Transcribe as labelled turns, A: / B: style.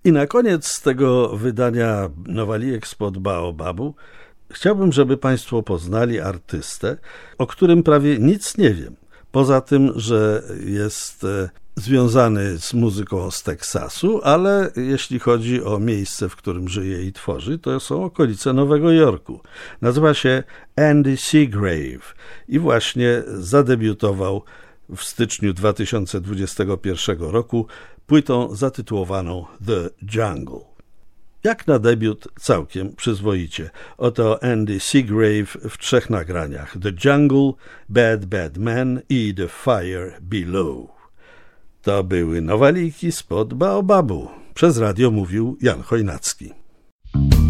A: I na koniec tego wydania Nowalijek spod Baobabu chciałbym, żeby Państwo poznali artystę, o którym prawie nic nie wiem. Poza tym, że jest związany z muzyką z Teksasu, ale jeśli chodzi o miejsce, w którym żyje i tworzy, to są okolice Nowego Jorku. Nazywa się Andy Seagrave i właśnie zadebiutował w styczniu 2021 roku płytą zatytułowaną The Jungle. Jak na debiut całkiem przyzwoicie. Oto Andy Seagrave w 3 nagraniach: The Jungle, Bad Bad Man i The Fire Below. To były Nowalijki spod Baobabu. Przez radio mówił Jan Chojnacki.